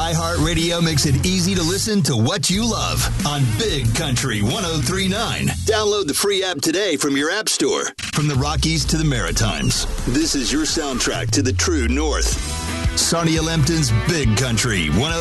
iHeartRadio makes it easy to listen to what you love on Big Country 103.9. Download the free app today from your app store. From the Rockies to the Maritimes, this is your soundtrack to the true north. Sarnia Lempton's Big Country 103.9.